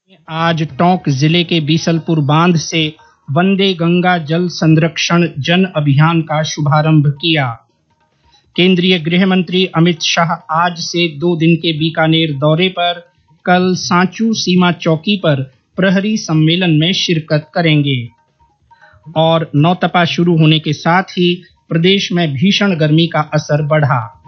आज टोंक जिले के बीसलपुर बांध से वंदे गंगा जल संरक्षण जन अभियान का शुभारंभ किया। केंद्रीय गृह मंत्री अमित शाह आज से 2 दिन के बीकानेर दौरे पर कल सांचू सीमा चौकी पर प्रहरी सम्मेलन में शिरकत करेंगे। और नौतपा शुरू होने के साथ ही प्रदेश में भीषण गर्मी का असर बढ़ा।